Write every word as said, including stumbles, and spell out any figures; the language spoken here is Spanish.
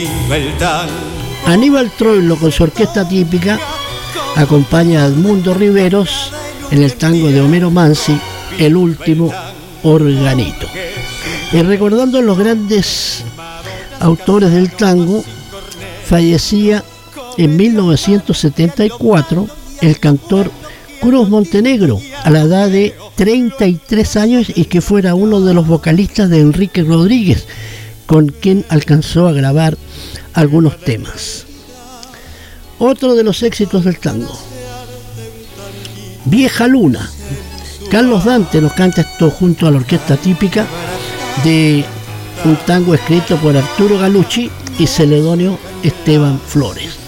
Aníbal Troilo, con su orquesta típica, acompaña a Edmundo Riveros en el tango de Homero Mansi, El último organito. Y recordando los grandes autores del tango, fallecía en mil novecientos setenta y cuatro el cantor Cruz Montenegro, a la edad de treinta y tres años, y que fuera uno de los vocalistas de Enrique Rodríguez, con quien alcanzó a grabar algunos temas. Otro de los éxitos del tango, Vieja Luna. Carlos Dante nos canta esto junto a la orquesta típica de un tango escrito por Arturo Galucci y Celedonio Esteban Flores.